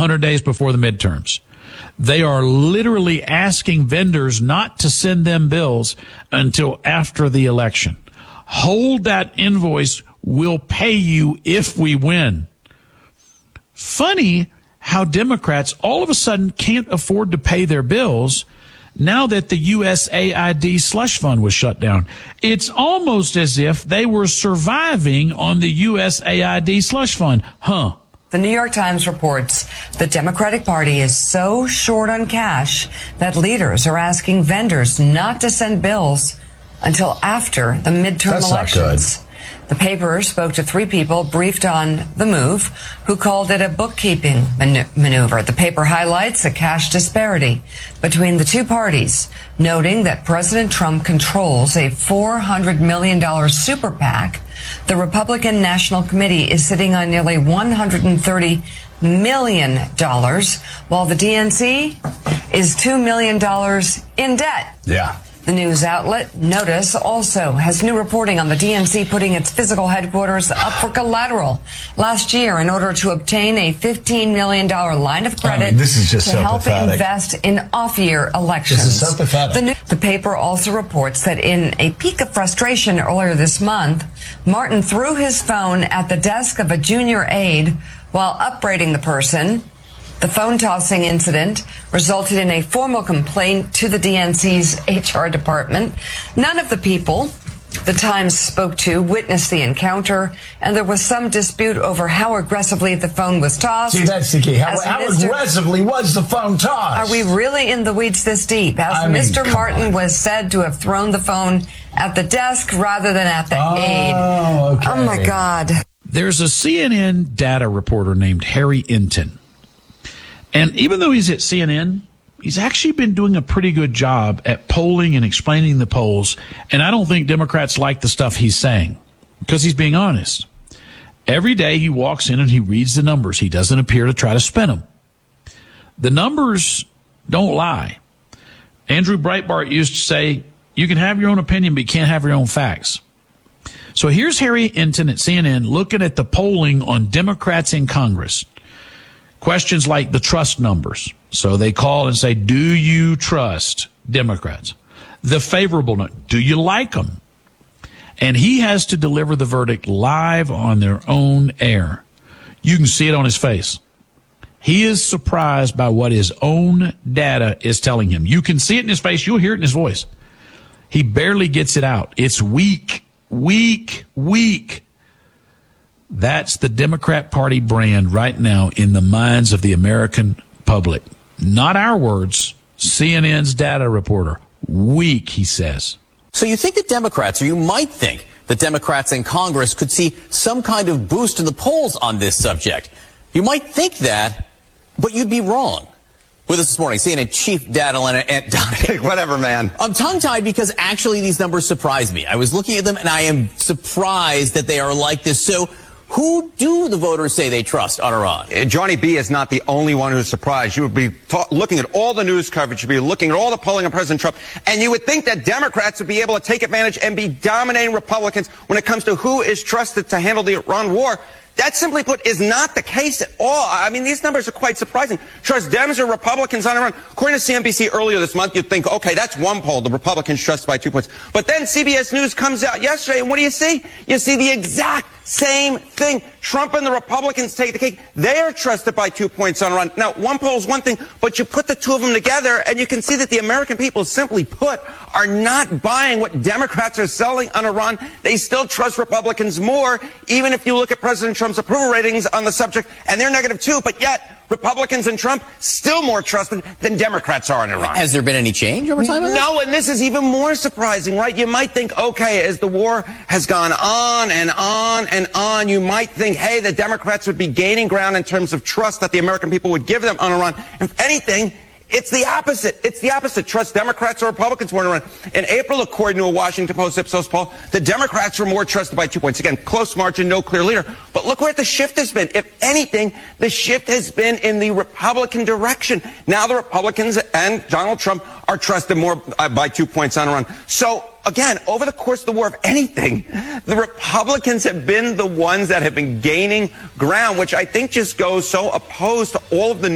100 days before the midterms. They are literally asking vendors not to send them bills until after the election. Hold that invoice. We'll pay you if we win. Funny how Democrats all of a sudden can't afford to pay their bills now that the USAID slush fund was shut down. It's almost as if they were surviving on the USAID slush fund. Huh. The New York Times reports the Democratic Party is so short on cash that leaders are asking vendors not to send bills until after the midterm elections. The paper spoke to 3 people briefed on the move who called it a bookkeeping maneuver. The paper highlights a cash disparity between the two parties, noting that President Trump controls a $400 million super PAC. The Republican National Committee is sitting on nearly $130 million, while the DNC is $2 million in debt. Yeah. The news outlet Notice also has new reporting on the DNC putting its physical headquarters up for collateral last year in order to obtain a $15 million line of credit this is just to so help pathetic. invest in off-year elections. This is so pathetic. The paper also reports that in a peak of frustration earlier this month, Martin threw his phone at the desk of a junior aide while upbraiding the person. The phone tossing incident resulted in a formal complaint to the DNC's HR department. None of the people the Times spoke to witnessed the encounter, and there was some dispute over how aggressively the phone was tossed. See, that's the key. How aggressively was the phone tossed? Are we really in the weeds this deep? As Mr. Martin was said to have thrown the phone at the desk rather than at the aide. Okay. Oh, my God. There's a CNN data reporter named Harry Enton. And even though he's at CNN, he's actually been doing a pretty good job at polling and explaining the polls. And I don't think Democrats like the stuff he's saying because he's being honest. Every day he walks in and he reads the numbers. He doesn't appear to try to spin them. The numbers don't lie. Andrew Breitbart used to say, you can have your own opinion, but you can't have your own facts. So here's Harry Enton at CNN looking at the polling on Democrats in Congress. Questions like the trust numbers. So they call and say, do you trust Democrats? The favorable number, do you like them? And he has to deliver the verdict live on their own air. You can see it on his face. He is surprised by what his own data is telling him. You can see it in his face. You'll hear it in his voice. He barely gets it out. It's weak, weak, weak. That's the Democrat Party brand right now in the minds of the American public. Not our words. CNN's data reporter. Weak, he says. So you think that Democrats, or you might think that Democrats in Congress could see some kind of boost in the polls on this subject. You might think that, but you'd be wrong. With us this morning, CNN Chief Data Analyst. Whatever, man. I'm tongue-tied because actually these numbers surprise me. I was looking at them and I am surprised that they are like this. So who do the voters say they trust on Iran? Johnny B is not the only one who's surprised. You would be looking at all the news coverage. You'd be looking at all the polling on President Trump. And you would think that Democrats would be able to take advantage and be dominating Republicans when it comes to who is trusted to handle the Iran war. That, simply put, is not the case at all. I mean, these numbers are quite surprising. Trust Dems or Republicans on Iran. According to CNBC earlier this month, you'd think, okay, that's one poll. The Republicans trust by 2 points. But then CBS News comes out yesterday, and what do you see? You see the exact same thing. Trump and the Republicans take the cake. They are trusted by 2 points on Iran. Now, one poll is one thing, but you put the two of them together, and you can see that the American people, simply put, are not buying what Democrats are selling on Iran. They still trust Republicans more, even if you look at President Trump's approval ratings on the subject, and they're negative too, but yet Republicans and Trump still more trusted than Democrats are in Iran. Has there been any change over time? No, and this is even more surprising, right? You might think, okay, as the war has gone on and on and on, you might think, hey, the Democrats would be gaining ground in terms of trust that the American people would give them on Iran. If anything, it's the opposite. It's the opposite. Trust Democrats or Republicans more in Iran. In April, according to a Washington Post Ipsos poll, the Democrats were more trusted by 2 points. Again, close margin, no clear leader. But look where the shift has been. If anything, the shift has been in the Republican direction. Now the Republicans and Donald Trump are trusted more by 2 points on Iran. So, again, over the course of the war, if anything, the Republicans have been the ones that have been gaining ground, which I think just goes so opposed to all of the